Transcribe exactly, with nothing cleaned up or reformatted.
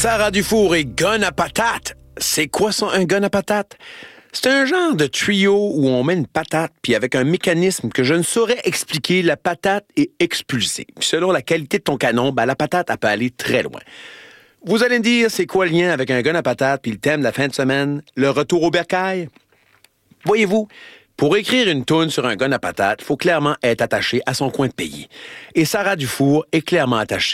Sarah Dufour et Gun à patate. C'est quoi ça, un gun à patate? C'est un genre de tuyau où on met une patate, puis avec un mécanisme que je ne saurais expliquer, la patate est expulsée. Puis selon la qualité de ton canon, ben, la patate, elle peut aller très loin. Vous allez me dire, c'est quoi le lien avec un gun à patate, puis le thème de la fin de semaine, le retour au bercail? Voyez-vous, pour écrire une toune sur un gun à patate, il faut clairement être attaché à son coin de pays. Et Sarah Dufour est clairement attachée